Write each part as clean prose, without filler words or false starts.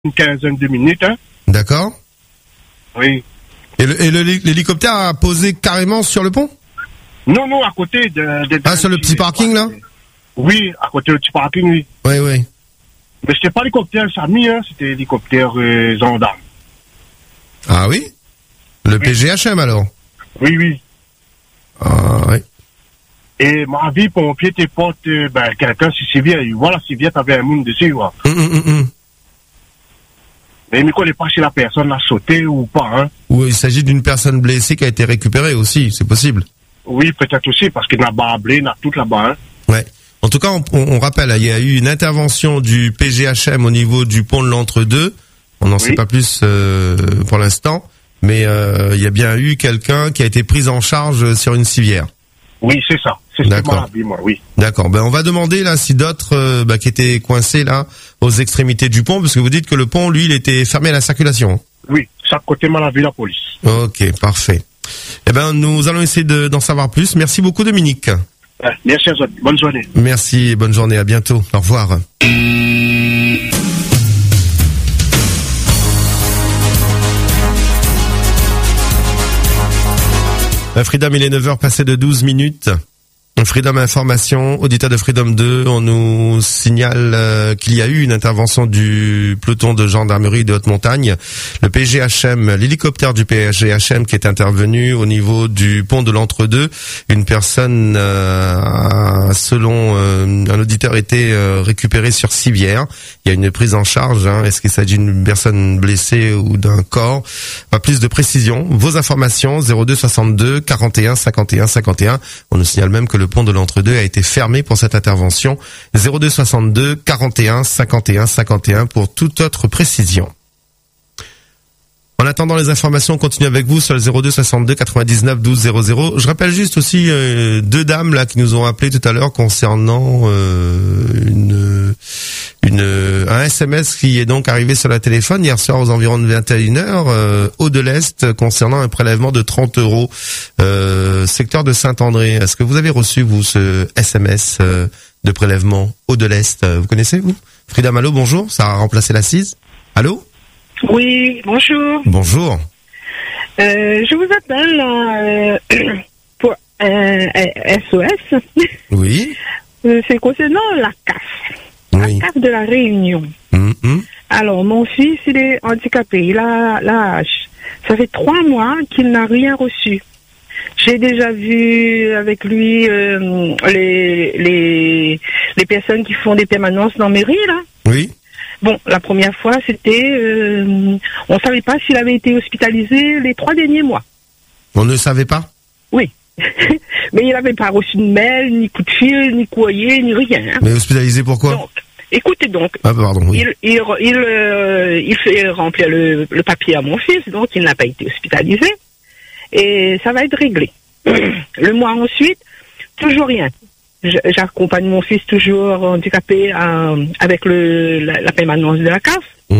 une quinzaine de minutes. Hein. D'accord. Oui. Et l'hélicoptère a posé carrément sur le pont? Non, à côté de sur le petit parking, là? Oui, à côté du petit parking, oui. Oui. Mais c'était pas l'hélicoptère Samy, hein, c'était l'hélicoptère gendarme. Ah oui? Le PGHM, alors? Oui. Ah oui. Et ma vie, pompier, t'es porte, quelqu'un, si c'est bien, voilà, si bien, t'avais un monde dessus, voilà. Mais il ne connaît pas si la personne a sauté ou pas, hein. Ou il s'agit d'une personne blessée qui a été récupérée aussi, c'est possible. Oui, peut-être aussi, parce qu'il n'a pas blé, il n'a tout là-bas, hein. Ouais. En tout cas, on rappelle, il y a eu une intervention du PGHM au niveau du pont de l'Entre-deux. On n'en sait pas plus pour l'instant, mais il y a bien eu quelqu'un qui a été pris en charge sur une civière. Oui, c'est ça. C'est ce que m'a dit, moi, oui. D'accord. On va demander là si d'autres qui étaient coincés là aux extrémités du pont, parce que vous dites que le pont, lui, il était fermé à la circulation. Oui, chaque côté m'a lavé la police. Ok, parfait. Nous allons essayer d'en savoir plus. Merci beaucoup, Dominique. Merci à vous. Bonne journée. Merci, bonne journée. À bientôt. Au revoir. Freedom, il est 9h passé de 12 minutes. Freedom Information, auditeur de Freedom 2, on nous signale qu'il y a eu une intervention du peloton de gendarmerie de Haute-Montagne. Le PGHM, l'hélicoptère du PGHM qui est intervenu au niveau du pont de l'Entre-deux. Une personne, selon un auditeur, était récupérée sur civière. Il y a une prise en charge. Est-ce qu'il s'agit d'une personne blessée ou d'un corps? Pas plus de précision. Vos informations, 02 62 41 51 51. On nous signale même que le pont de l'Entre-deux a été fermé pour cette intervention. 02 62 41 51 51 pour toute autre précision. En attendant les informations, on continue avec vous sur le 02 62 99 12 00. Je rappelle juste aussi deux dames là qui nous ont appelé tout à l'heure concernant un SMS qui est donc arrivé sur la téléphone hier soir aux environs de 21h au de l'Est concernant un prélèvement de 30 €, secteur de Saint-André. Est-ce que vous avez reçu, vous, ce SMS de prélèvement au de l'Est? Vous connaissez, vous? Frida Malo, bonjour. Ça a remplacé l'assise. Allô? Oui, bonjour. Bonjour. Je vous appelle pour SOS. Oui. C'est concernant la CAF. Oui. La CAF de la Réunion. Alors, mon fils, il est handicapé. Il a la hache. Ça fait 3 mois qu'il n'a rien reçu. J'ai déjà vu avec lui les personnes qui font des permanences dans mairie, là. Oui. Bon, la première fois, c'était... on ne savait pas s'il avait été hospitalisé les 3 derniers mois. On ne savait pas? Oui. Mais il n'avait pas reçu de mail, ni coup de fil, ni courrier, ni rien. Hein. Mais hospitalisé pourquoi? Donc, écoutez donc. Ah, pardon, oui. Il fait remplir le papier à mon fils, donc il n'a pas été hospitalisé. Et ça va être réglé. Le mois ensuite, toujours rien. J'accompagne mon fils toujours handicapé avec la permanence de la CAF.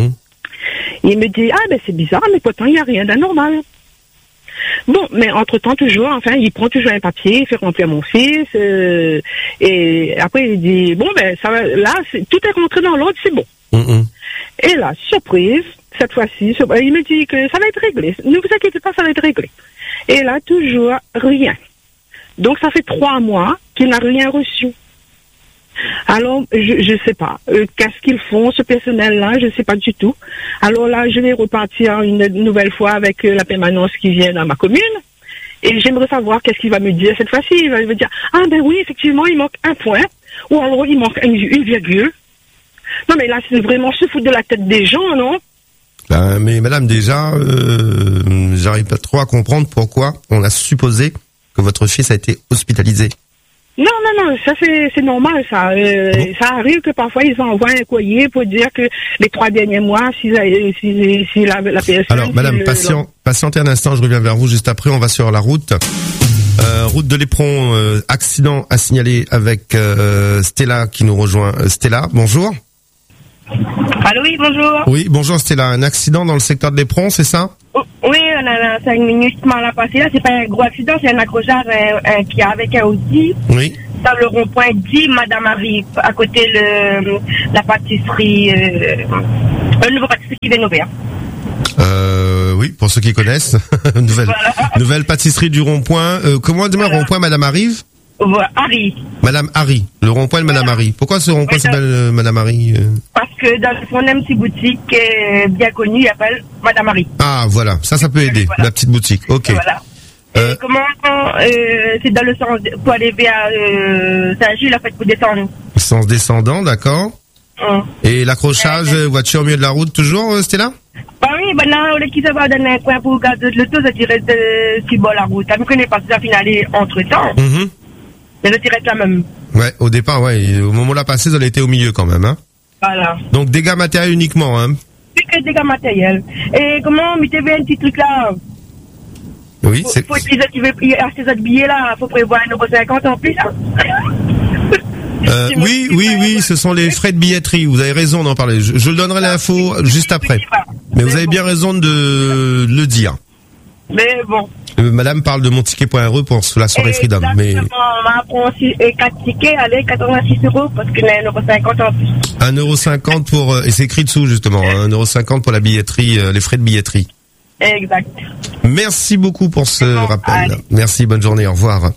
Il me dit, c'est bizarre, mais pourtant il n'y a rien d'anormal. Bon, mais entre-temps, toujours, il prend toujours un papier, il fait remplir mon fils, et après il dit, ça va, là, tout est rentré dans l'ordre, c'est bon. Et là, surprise, cette fois-ci, il me dit que ça va être réglé. Ne vous inquiétez pas, ça va être réglé. Et là, toujours rien. Donc, ça fait 3 mois qu'il n'a rien reçu. Alors, je sais pas. Qu'est-ce qu'ils font, ce personnel-là? Je sais pas du tout. Alors là, je vais repartir une nouvelle fois avec la permanence qui vient dans ma commune. Et j'aimerais savoir qu'est-ce qu'il va me dire cette fois-ci. Il va me dire, oui, effectivement, il manque un point. Ou alors, il manque une virgule. Non, mais là, c'est vraiment se foutre de la tête des gens, non? Mais madame, déjà, j'arrive pas trop à comprendre pourquoi on a supposé que votre fils a été hospitalisé. Non, ça c'est normal, ça. Ça arrive que parfois ils envoient un courrier pour dire que les 3 derniers mois, si la personne... Alors, madame, patientez un instant, je reviens vers vous juste après, on va sur la route. Route de l'Éperon, accident à signaler avec Stella qui nous rejoint. Stella, bonjour. Allô, oui, bonjour. Oui, bonjour Stella, un accident dans le secteur de l'Éperon, c'est ça? Oui, on a 5 minutes mal à passer là, c'est pas un gros accident, c'est un accrochage qui est avec un outil. Oui. Dans le rond-point dit Madame Marie, à côté la pâtisserie Un nouveau pâtisserie qui vient d'ouvrir. Oui, pour ceux qui connaissent. Nouvelle pâtisserie du Rond-Point. Comment demain Rond-Point, Madame arrive? Harry. Madame Harry. Le Rond-Point de Madame Harry. Pourquoi ce Rond-Point s'appelle Madame Harry? Parce que dans son petite boutique bien connue, il appelle Madame Harry. Ah, voilà. Ça peut aider. Voilà. La petite boutique. Ok. Voilà. Comment c'est dans le sens pour aller vers Saint-Gilles, en fait, pour descendre. Sens descendant, d'accord. Et l'accrochage, voiture au milieu de la route, toujours, Stella? Bah oui, maintenant, on qui va dans un coin pour regarder le tout, ça dirait sur bord la route. Je ne connais pas si ça finit entre-temps. Mais ça dirait la même. Ouais, au départ, ouais. Au moment où la passée, elle était au milieu quand même, hein. Voilà. Donc, dégâts matériels uniquement, hein. C'est que dégâts matériels. Et comment, mais tu veux un petit truc là? Oui, c'est... Faut utiliser, tu veux acheter ce billet là, faut prévoir 1,50 € en plus, hein. Oui, ce sont les frais de billetterie. Vous avez raison d'en parler. Je donnerai l'info juste après. Mais vous avez bien raison de le dire. Mais bon. Madame parle de monticket.re pour la soirée Freedom. Mais... On va prendre 4 tickets, allez, 86 € parce qu'il y a 1,50 € en plus. 1,50 € pour, et c'est écrit dessous justement, 1,50 € pour la billetterie, les frais de billetterie. Exact. Merci beaucoup pour ce rappel. Allez. Merci, bonne journée, au revoir.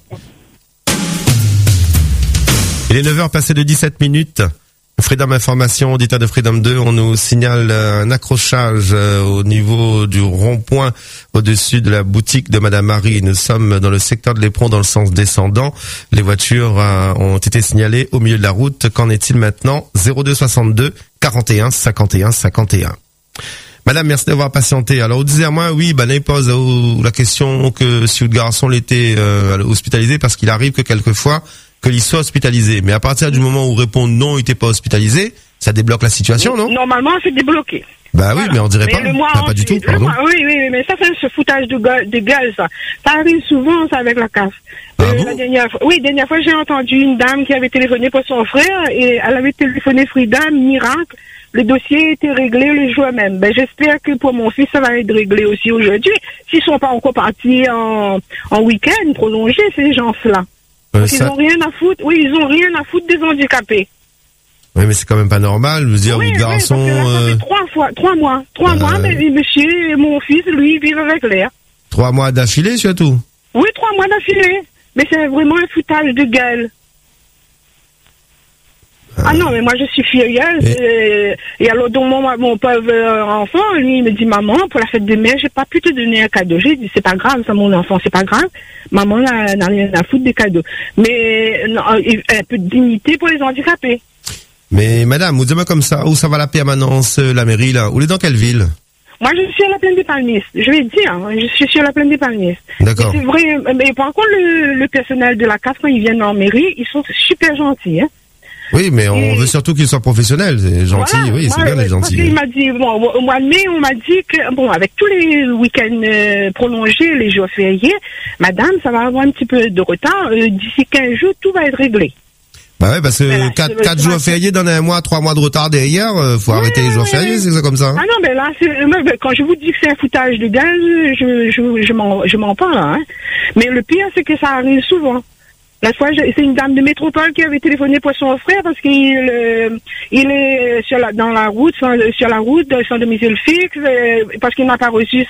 Il est 9h passé de 17 minutes. Freedom Information, auditeur de Freedom 2, on nous signale un accrochage au niveau du rond-point au-dessus de la boutique de Madame Marie. Nous sommes dans le secteur de l'Éperon dans le sens descendant. Les voitures ont été signalées au milieu de la route. Qu'en est-il maintenant? 02 62 41 51 51. Madame, merci d'avoir patienté. Alors, vous disiez à moi, oui, il pose la question que si votre garçon l'était hospitalisé, parce qu'il arrive que quelquefois qu'il soit hospitalisé. Mais à partir du moment où on répond non, il n'était pas hospitalisé, ça débloque la situation, non? Normalement, c'est débloqué. Bah oui, voilà. Mais on dirait pas. Pas du tout, pardon. Oui, mais ça c'est ce foutage de gueule, ça. Ça arrive souvent, ça, avec la CAF. Dernière fois, j'ai entendu une dame qui avait téléphoné pour son frère et elle avait téléphoné Freedom, miracle. Le dossier était réglé le jour même. J'espère que pour mon fils, ça va être réglé aussi aujourd'hui. S'ils sont pas encore partis en week-end prolongé, ces gens-là. Ils ont rien à foutre. Oui, ils ont rien à foutre des handicapés. Oui, mais c'est quand même pas normal. Je veux dire, le garçon. Ça fait 3 mois, mais monsieur et mon fils, lui, vivent avec l'air. 3 mois d'affilée, surtout? Oui, 3 mois d'affilée. Mais c'est vraiment un foutage de gueule. Ah non, mais moi je suis furieuse. Et alors, donc, mon pauvre enfant, lui, il me dit, maman, pour la fête des mères, j'ai pas pu te donner un cadeau. J'ai dit, c'est pas grave, ça, mon enfant, c'est pas grave. Maman n'a rien à foutre des cadeaux. Mais un peu de dignité pour les handicapés. Mais madame, vous dites-moi comme ça, où ça va la permanence, la mairie, là? Où est dans quelle ville? Moi, je suis à la plaine des Palmistes. Je vais dire, je suis sur la plaine des Palmistes. D'accord. C'est vrai, mais par contre, le personnel de la CAF, quand ils viennent en mairie, ils sont super gentils, hein. Oui, mais on veut surtout qu'ils soient professionnels, c'est gentil, voilà, oui, c'est bien les gentils. Il m'a dit, au mois de mai, on m'a dit que, avec tous les week-ends prolongés, les jours fériés, madame, ça va avoir un petit peu de retard, d'ici 15 jours, tout va être réglé. Bah ouais, parce que 4 jours fériés dans un mois, 3 mois de retard derrière, faut arrêter les jours fériés, c'est ça comme ça. Hein? Ah non, mais là, quand je vous dis que c'est un foutage de gaz, je m'en parle, hein. Mais le pire, c'est que ça arrive souvent. La fois, c'est une dame de métropole qui avait téléphoné pour son frère parce qu'il est dans la route, sur la route, sans domicile fixe, parce qu'il n'a pas reçu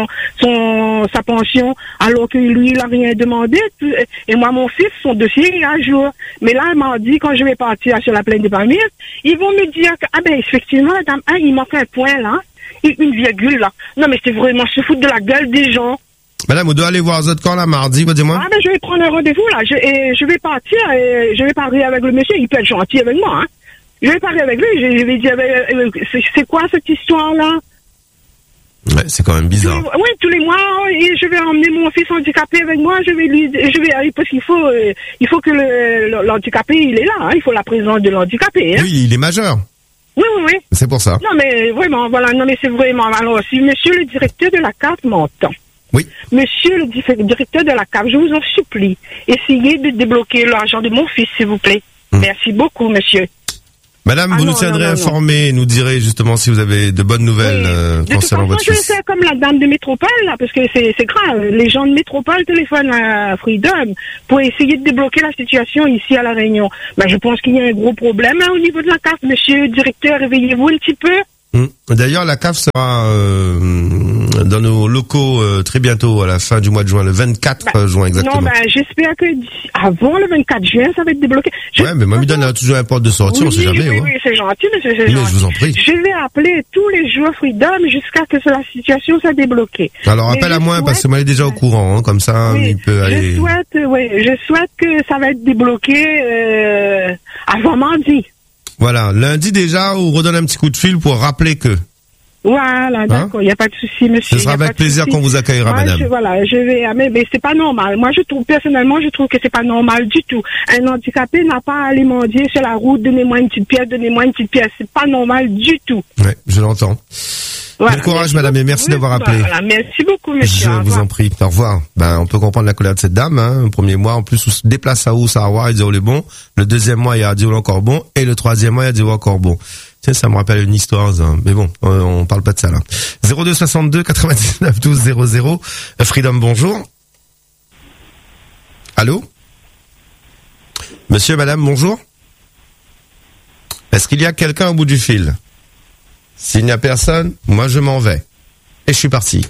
sa pension, alors que lui, il n'a rien demandé. Et moi, mon fils, son dossier est à jour. Mais là, il m'a dit, quand je vais partir sur la plaine des Palmistes, ils vont me dire que, effectivement, madame, il manque un point là, une virgule là. Non, mais c'est vraiment se foutre de la gueule des gens. Madame, vous devez aller voir Zotcor là mardi, dis-moi. Ah, je vais prendre un rendez-vous là. Je vais partir et je vais parler avec le monsieur. Il peut être gentil avec moi, hein. Je vais parler avec lui. Je vais dire, c'est quoi cette histoire-là? Ouais, c'est quand même bizarre. Oui, tous les mois, et je vais emmener mon fils handicapé avec moi. Parce qu'il faut que l'handicapé, il est là, hein. Il faut la présence de l'handicapé, hein. Oui, il est majeur. Oui. C'est pour ça. Non, mais vraiment, voilà. Non, mais c'est vraiment. Alors, si monsieur le directeur de la CAF m'entend. Oui. Monsieur le directeur de la CAF, je vous en supplie, essayez de débloquer l'argent de mon fils, s'il vous plaît. Merci beaucoup, monsieur. Madame, vous nous tiendrez informés, nous direz justement si vous avez de bonnes nouvelles concernant votre fils. Je vais faire comme la dame de métropole, là, parce que c'est grave. Les gens de métropole téléphonent à Freedom pour essayer de débloquer la situation ici à La Réunion. Je pense qu'il y a un gros problème au niveau de la CAF. Monsieur le directeur, réveillez-vous un petit peu. D'ailleurs, la cave sera dans nos locaux très bientôt, à la fin du mois de juin, le 24 juin exactement. Non, j'espère que avant le 24 juin, ça va être débloqué. Ouais, mais Mamie donne toujours un porte de sortie, on sait jamais. Oui, c'est gentil, monsieur, c'est gentil. Je vous en prie. Je vais appeler tous les jours Freedom jusqu'à ce que la situation soit débloquée. Alors, appelle à moi, parce que moi, il est déjà au courant, comme ça, il peut aller... Je souhaite que ça va être débloqué avant mardi. Voilà, lundi déjà, on redonne un petit coup de fil pour rappeler que... Voilà, d'accord, il n'y a pas de souci, monsieur. Ce sera avec plaisir qu'on vous accueillera, madame. Je vais, mais c'est pas normal. Moi, je trouve que c'est pas normal du tout. Un handicapé n'a pas à aller mendier sur la route, donnez-moi une petite pièce, c'est pas normal du tout. Ouais, je l'entends. Voilà, bon courage, madame, et merci d'avoir appelé. Voilà, merci beaucoup, monsieur. Je vous en prie. Au revoir. On peut comprendre la colère de cette dame, Le premier mois, en plus, on se déplace à où, ça va, il dit, oh, les bon. Le deuxième mois, il y a dit, oh, encore bon. Et le troisième mois, il y a dit, oh, encore bon. Tiens, ça me rappelle une histoire, ça. Mais bon, on parle pas de ça, là. 02 62 99 12 00. Freedom, bonjour. Allô? Monsieur, madame, bonjour. Est-ce qu'il y a quelqu'un au bout du fil? S'il n'y a personne, moi je m'en vais. Et je suis parti.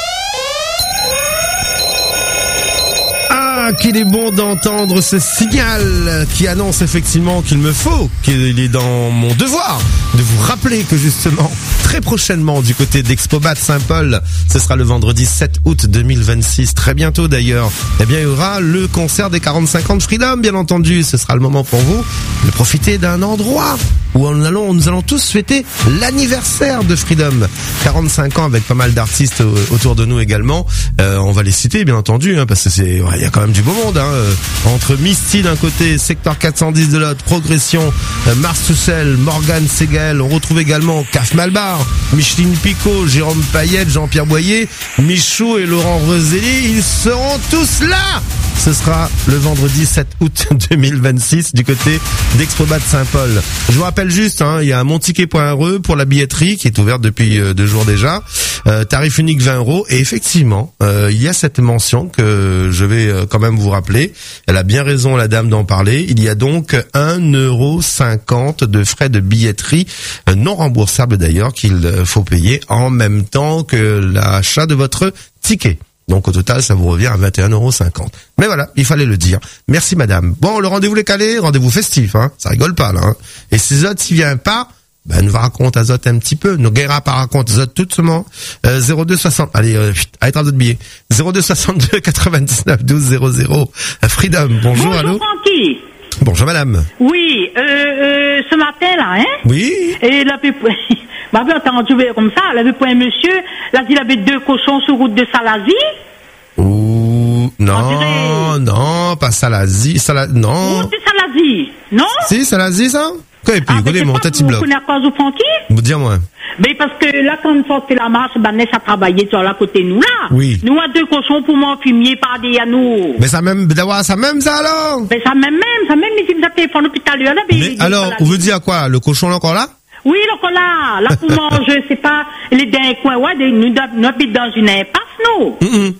Ah, qu'il est bon d'entendre ce signal qui annonce effectivement qu'il est dans mon devoir de vous rappeler que justement, très prochainement du côté d'Expobat Saint-Paul, ce sera le vendredi 7 août 2026, très bientôt d'ailleurs, il y aura le concert des 45 ans de Freedom, bien entendu. Ce sera le moment pour vous de profiter d'un endroit où nous allons tous fêter l'anniversaire de Freedom. 45 ans avec pas mal d'artistes autour de nous également. On va les citer, bien entendu, parce que il y a quand même du beau monde, entre Misty d'un côté, Secteur 410 de l'autre, Progression, Mars Toussel, Morgane Segal. On retrouve également Caf Malbar, Micheline Picot, Jérôme Payette, Jean-Pierre Boyer, Michou et Laurent Roselli. Ils seront tous là. Ce sera le vendredi 7 août 2026 du côté d'Expobat Saint-Paul. Je vous rappelle juste, il y a monticket.re pour la billetterie qui est ouverte depuis 2 jours déjà. Tarif unique 20 €. Et effectivement, il y a cette mention que je vais quand même vous rappeler. Elle a bien raison, la dame, d'en parler. Il y a donc 1,50 € de frais de billetterie non remboursables d'ailleurs qu'il faut payer en même temps que l'achat de votre ticket. Donc au total, ça vous revient à 21,50 €. Mais voilà, il fallait le dire. Merci madame. Bon, le rendez-vous est calé, rendez-vous festif, ça rigole pas là. Et si Zot s'y vient pas, nous va raconter à Zot un petit peu. Nous guérira pas raconte Zot tout seulement. 02 60. Allez, allez, t'as d'autres billets. 02 62 99 12 00. Freedom, bonjour, allô. Bonjour Francky. Bonjour madame. Oui, ce matin là, Oui. Et là, m'avait entendu comme ça, elle avait pris un monsieur, là, il avait 2 cochons sur route de Salazie. Ouh, non, pas Salazie, non. Route de Salazie, non? Si, Salazie, ça? Et puis, écoutez, mon tati bloc. Vous connaissez pas vous, Francky? Vous dire-moi. Mais parce que là, quand on sortait la marche, Ness a travaillé sur la côté nous, là. Oui. Nous, à 2 cochons pour m'enfumier par des anneaux. Mais ça même, ça alors? Mais ça même, il me téléphone l'hôpital, là. Mais alors, vous veut dire quoi? Le cochon, là, encore là? Oui, là, pour manger, c'est pas, les derniers coins, nous habitons dans une impasse, nous.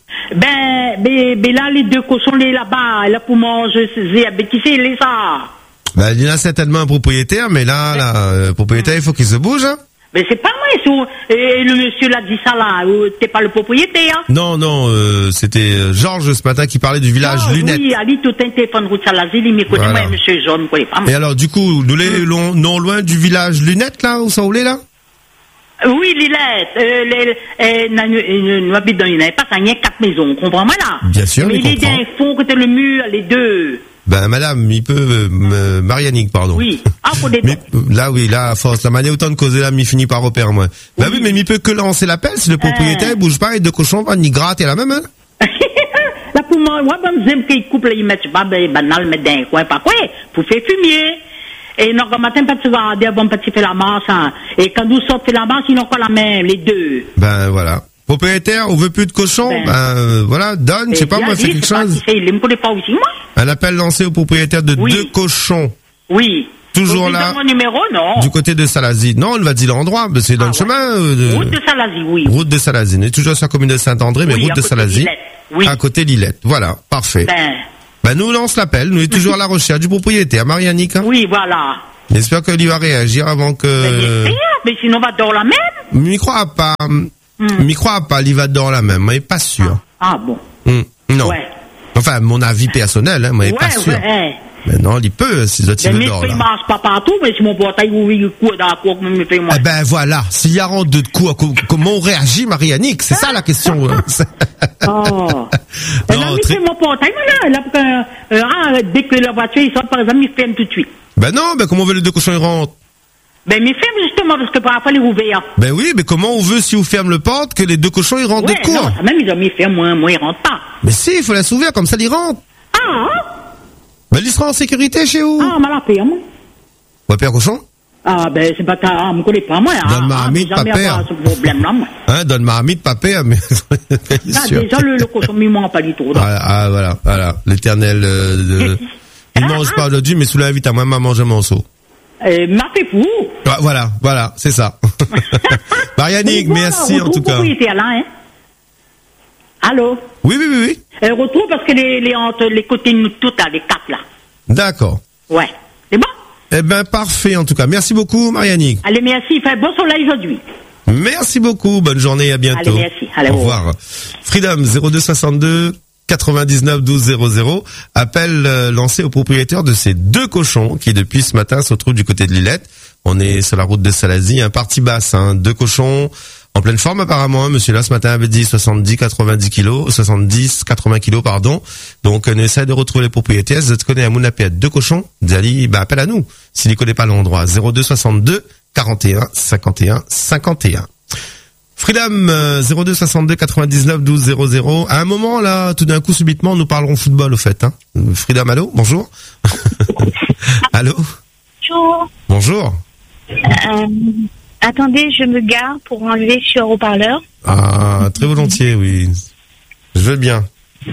Ben, là, les 2 cochons, les là-bas, là, pour manger, qui c'est, les ça? Il y en a certainement un propriétaire, mais là, propriétaire, il faut qu'il se bouge, Mais c'est pas moi, et le monsieur l'a dit ça là, t'es pas le propriétaire. Non, c'était Georges ce matin qui parlait du village Lunette. Oui, Ali, tout un téléphone route Salazie, il me connaît, moi, monsieur Jaune, connaît pas. Et alors, du coup, nous les non loin du village Lunette, là, où ça roulait, là? Oui, Lilette, nous habitons dans une impasse, il y a 4 maisons, comprends-moi là? Bien sûr, mais il est d'un fond, côté le mur, les 2. Madame, il peut, Marianique, pardon. Oui. Mais, là, à force, la manière autant de causer là, m'y finit par repérer, moi. Oui. Oui, mais il peut que lancer l'appel si le propriétaire bouge pas et 2 cochons, pas ni gratte et la même, Là, pour moi, j'aime qu'il coupe, là, il met pas, banal, mettre d'un coin, pas quoi, pour faire fumier. Et non, comme matin, pas de se voir, bon, petit fait la marche, Et quand nous sortons la marche, ils n'ont pas la même, les 2. Voilà. Propriétaire, on veut plus de cochons, voilà, donne, je sais pas, moi, fait quelque chose. Il me connaît pas aussi, moi. Un appel lancé au propriétaire de 2 cochons. Oui. Toujours là. Mon numéro, non. Du côté de Salazie. Non, on va dire l'endroit, mais c'est dans le chemin. Route de Salazie, oui. Route de Salazie. On est toujours sur la commune de Saint-André, mais route de Salazie. Oui. À côté Lillette. Voilà. Parfait. Nous, lance l'appel. Nous, est toujours à la recherche du propriétaire. Marianique. Oui, voilà. J'espère qu'il va réagir avant que... Mais sinon, on va dormir la même. M'y crois pas. M'y crois pas, il va dormir la même. Mais pas sûr. Ah bon. Non. Ouais. Enfin, mon avis personnel, hein, mais pas sûr. Ouais. Mais non, il peut, si il veut dormir. Mais il marche pas partout, mais si mon portail ouvre le coup dans la cour, comme me fait moi. Eh ben voilà, s'il y a rentre de coups, comment on réagit, Marie-Annick? C'est ça la question. Oh. Non, il fait mon portail, là, dès que la voiture, il sort, par exemple, il ferme tout de suite. Ben non, comment on veut les deux cochons, ils rentrent? Ben, mais ferme justement, parce que parfois, il est ouvert. Ben oui, mais comment on veut, si on ferme le porte, que les deux cochons, ils rentrent de cours? Non, même, ils ont mis ferme, moi, ils rentrent pas. Mais si, il faut la s'ouvrir, comme ça, ils rentrent. Ah, ben, il sera en sécurité chez vous. Ah, mal à faire, moi. Ouais, père cochon? Ah, ben, c'est pas ta, me connais pas, moi. Donne ma amie de papère. Ce problème-là, moi. Hein, donne ma amie de papère, mais. Déjà, le cochon, il mange pas du tout. Voilà. L'éternel, il mange pas aujourd'hui, mais sous la invite à moi, maman, je m'en saut. M'a fait pour. Voilà, c'est ça. Marie-Annick, merci, en tout cas. Là, hein? Allô? Oui. Retour parce que les côtés, tout là, les quatre là. D'accord. Ouais. C'est bon? Eh ben, parfait, en tout cas. Merci beaucoup, Marie-Annick. Allez, merci. Il fait bon soleil aujourd'hui. Merci beaucoup. Bonne journée. À bientôt. Allez, merci. Allez, au revoir. Freedom 0262 99 12 00. Appel lancé au propriétaire de ces deux cochons qui, depuis ce matin, se retrouvent du côté de Lillette. On est sur la route de Salazie, partie basse, deux cochons en pleine forme apparemment. Monsieur là ce matin avait dit 70 80 kilos pardon. Donc on essaie de retrouver les propriétaires. Si tu connais un mounapé deux cochons, Dali, appelle à nous. S'il ne connaît pas l'endroit, 02 62 41 51 51. Freedom 02 62 99 12 00. À un moment là, tout d'un coup subitement, nous parlerons football au fait. Freedom, allô, bonjour. Allô. Bonjour. Attendez, je me gare pour enlever sur haut-parleur. Ah, très volontiers, oui. Je veux bien.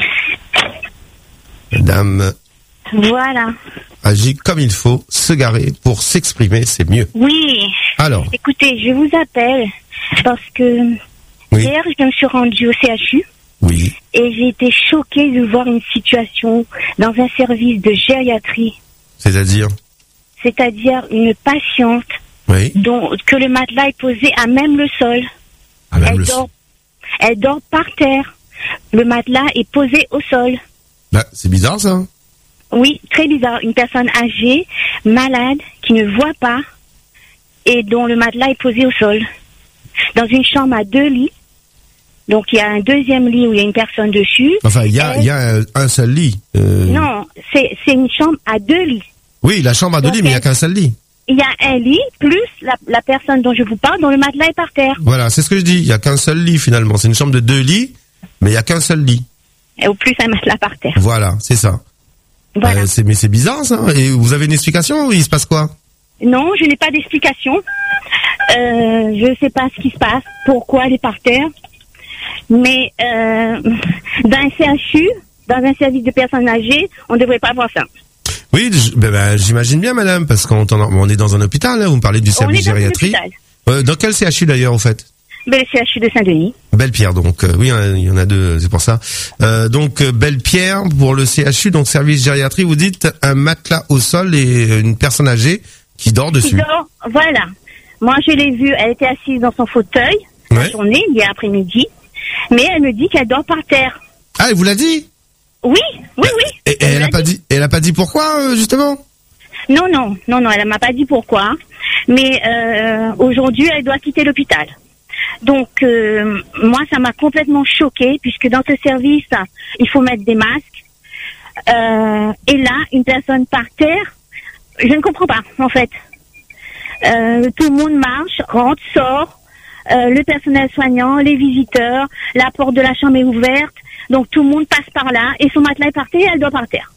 Madame. Voilà. Agit comme il faut, se garer pour s'exprimer, c'est mieux. Oui. Alors. Écoutez, je vous appelle parce que hier, je me suis rendue au CHU. Oui. Et j'ai été choquée de voir une situation dans un service de gériatrie. C'est-à-dire une patiente que le matelas est posé à même le sol. Elle dort par terre. Le matelas est posé au sol. Bah, c'est bizarre ça. Oui, très bizarre. Une personne âgée, malade, qui ne voit pas et dont le matelas est posé au sol. Dans une chambre à 2 lits. Donc il y a un deuxième lit où il y a une personne dessus. Enfin, il y a un seul lit. Non, c'est une chambre à 2 lits. Oui, la chambre à 2 lits, mais il n'y a qu'un seul lit. Il y a un lit, plus la personne dont je vous parle, dont le matelas est par terre. Voilà, c'est ce que je dis. Il n'y a qu'un seul lit, finalement. C'est une chambre de 2 lits, mais il n'y a qu'un seul lit. Et au plus un matelas par terre. Voilà, c'est ça. Voilà. Mais c'est bizarre, ça. Et vous avez une explication ou il se passe quoi? Non, je n'ai pas d'explication. Je ne sais pas ce qui se passe, pourquoi elle est par terre. Mais dans un CHU, dans un service de personnes âgées, on ne devrait pas voir ça. Oui, j'imagine bien, madame, parce qu'on est dans un hôpital, là, vous me parlez du service gériatrie. Dans quel CHU d'ailleurs, au fait? Le CHU de Saint-Denis. Belle-Pierre, donc oui, il y en a deux, c'est pour ça. Donc Belle-Pierre pour le CHU, donc service gériatrie, vous dites un matelas au sol et une personne âgée qui dort dessus. Voilà. Moi, je l'ai vue, elle était assise dans son fauteuil la journée, hier après-midi, mais elle me dit qu'elle dort par terre. Ah, elle vous l'a dit? Oui. Et elle a pas dit pourquoi, justement? Non, elle m'a pas dit pourquoi. Mais aujourd'hui, elle doit quitter l'hôpital. Donc, moi, ça m'a complètement choquée, puisque dans ce service, il faut mettre des masques. Et là, une personne par terre, je ne comprends pas, en fait. Tout le monde marche, rentre, sort. Le personnel soignant, les visiteurs, la porte de la chambre est ouverte. Donc, tout le monde passe par là. Et son matelas est par terre, elle doit par terre.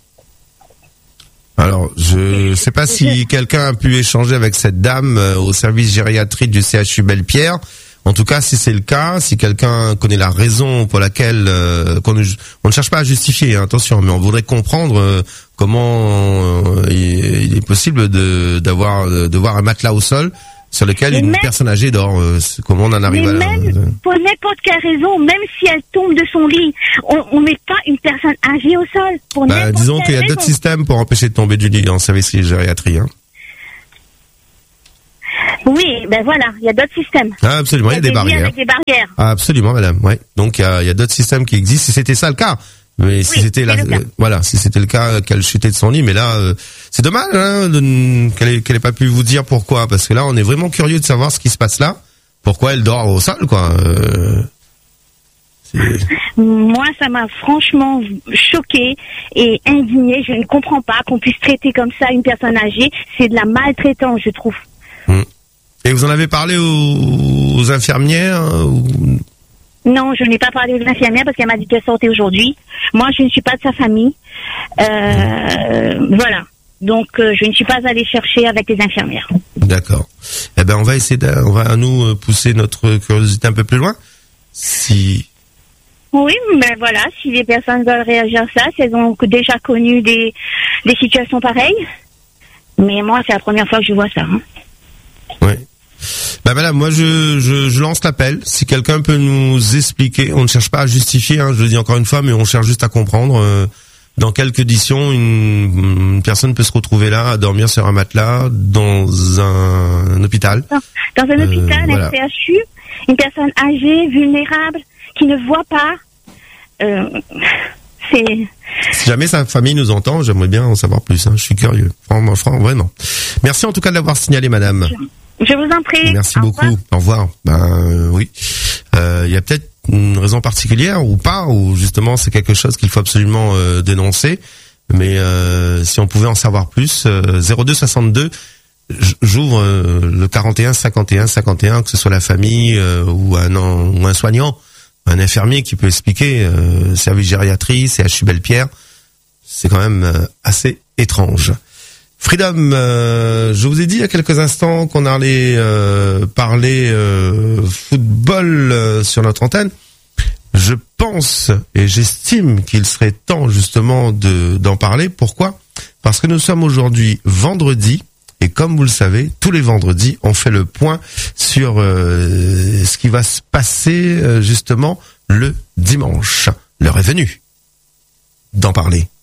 Alors, je sais pas si quelqu'un a pu échanger avec cette dame au service gériatrie du CHU Belle-Pierre. En tout cas, si c'est le cas, si quelqu'un connaît la raison pour laquelle on ne cherche pas à justifier, attention, mais on voudrait comprendre comment il est possible de voir un matelas au sol sur lequel une personne âgée dort. Comment on en arrive à là? Pour n'importe quelle raison, même si elle tombe de son lit, on met pas une personne âgée au sol. Disons qu'il y a d'autres systèmes pour empêcher de tomber du lit en service gériatrie. Oui, ben voilà, il y a d'autres systèmes. Ah, absolument, il y a des barrières. Avec des barrières. Ah, absolument, madame. Ouais. Donc il y a d'autres systèmes qui existent. Si c'était ça le cas, mais si c'était voilà, si c'était le cas qu'elle chutait de son lit, mais là, c'est dommage qu'elle ait pas pu vous dire pourquoi, parce que là, on est vraiment curieux de savoir ce qui se passe là. Pourquoi elle dort au sol, quoi. Moi, ça m'a franchement choquée et indignée. Je ne comprends pas qu'on puisse traiter comme ça une personne âgée. C'est de la maltraitance, je trouve. Et vous en avez parlé aux infirmières Non, je n'ai pas parlé aux infirmières parce qu'elle m'a dit qu'elle sortait aujourd'hui. Moi, je ne suis pas de sa famille. Voilà. Donc, je ne suis pas allée chercher avec les infirmières. D'accord. Eh ben, on va essayer on va nous pousser notre curiosité un peu plus loin. Oui, mais voilà, si les personnes veulent réagir à ça, si elles ont déjà connu des situations pareilles. Mais moi, c'est la première fois que je vois ça. Oui. Ben voilà, moi je lance l'appel. Si quelqu'un peut nous expliquer, on ne cherche pas à justifier, je le dis encore une fois, mais on cherche juste à comprendre dans quelles conditions une personne peut se retrouver là, à dormir sur un matelas, dans un hôpital. Dans un hôpital, voilà. Un CHU, une personne âgée, vulnérable, qui ne voit pas. Si jamais sa famille nous entend, j'aimerais bien en savoir plus. Je suis curieux. Vraiment. Merci en tout cas de l'avoir signalé, madame. Je vous en prie. Merci beaucoup. Au revoir. Oui. Il y a peut-être une raison particulière ou pas, ou justement c'est quelque chose qu'il faut absolument dénoncer. Mais si on pouvait en savoir plus, 02 62, j'ouvre le 41 51 51, que ce soit la famille ou un soignant, un infirmier qui peut expliquer, service gériatrie, CHU Belle-Pierre, c'est quand même assez étrange. Freedom, je vous ai dit il y a quelques instants qu'on allait parler football sur notre antenne. Je pense et j'estime qu'il serait temps justement d'en parler. Pourquoi ? Parce que nous sommes aujourd'hui vendredi et comme vous le savez, tous les vendredis, on fait le point sur ce qui va se passer justement le dimanche. L'heure est venue d'en parler.